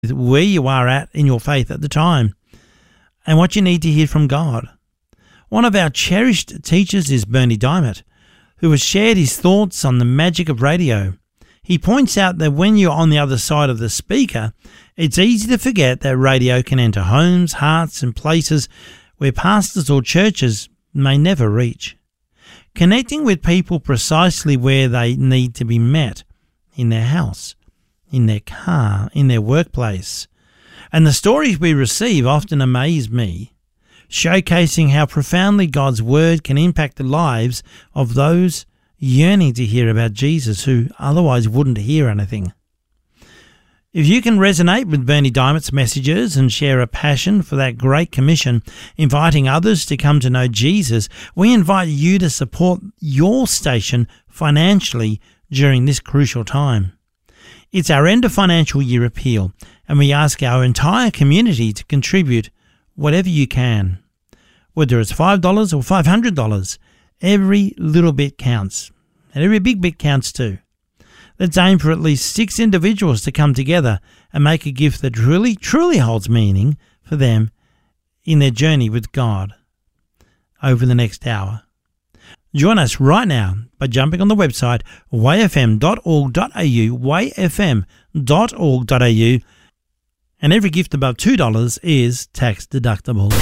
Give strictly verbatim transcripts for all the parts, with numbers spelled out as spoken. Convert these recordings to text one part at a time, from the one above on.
where you are at in your faith at the time and what you need to hear from God. One of our cherished teachers is Bernie Diamond, who has shared his thoughts on the magic of radio. He points out that when you're on the other side of the speaker, it's easy to forget that radio can enter homes, hearts, and places where pastors or churches may never reach. Connecting with people precisely where they need to be met, in their house, in their car, in their workplace. And the stories we receive often amaze me, showcasing how profoundly God's word can impact the lives of those yearning to hear about Jesus who otherwise wouldn't hear anything. If you can resonate with Bernie Diamond's messages and share a passion for that great commission, inviting others to come to know Jesus, we invite you to support your station financially during this crucial time. It's our end of financial year appeal, and we ask our entire community to contribute whatever you can. Whether it's five dollars or five hundred dollars, every little bit counts, and every big bit counts too. Let's aim for at least six individuals to come together and make a gift that truly, truly holds meaning for them in their journey with God over the next hour. Join us right now by jumping on the website way f m dot org dot a u, way f m dot org dot a u, and every gift above two dollars is tax deductible.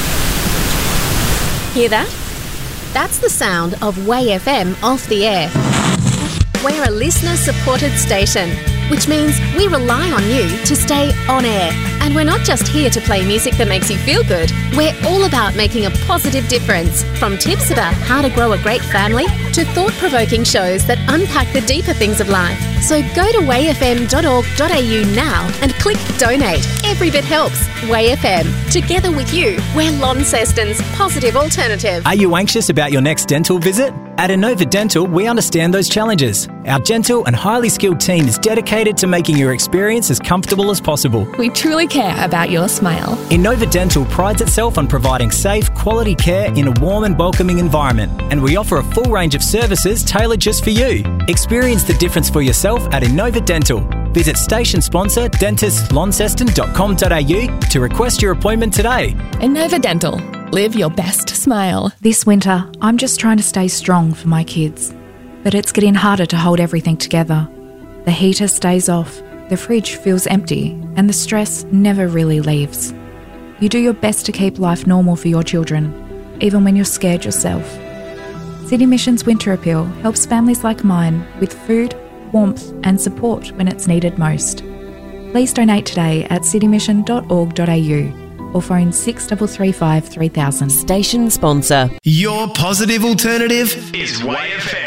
Hear that? That's the sound of Way F M off the air. We're a listener-supported station, which means we rely on you to stay on air. And we're not just here to play music that makes you feel good. We're all about making a positive difference, from tips about how to grow a great family to thought-provoking shows that unpack the deeper things of life. So go to way f m dot org dot a u now and click donate. Every bit helps. Way F M. Together with you, we're Launceston's positive alternative. Are you anxious about your next dental visit? At Innova Dental, we understand those challenges. Our gentle and highly skilled team is dedicated to making your experience as comfortable as possible. We truly care about your smile. Innova Dental prides itself on providing safe, quality care in a warm and welcoming environment, and we offer a full range of services tailored just for you. Experience the difference for yourself at Innova Dental. Visit station sponsor dentist launceston dot com dot a u to request your appointment today. Innova Dental. Live your best smile. This winter, I'm just trying to stay strong for my kids. But it's getting harder to hold everything together. The heater stays off, the fridge feels empty, and the stress never really leaves. You do your best to keep life normal for your children, even when you're scared yourself. City Mission's Winter Appeal helps families like mine with food, warmth and support when it's needed most. Please donate today at city mission dot org dot a u or phone six three three five three thousand. Station sponsor. Your positive alternative is Way F M.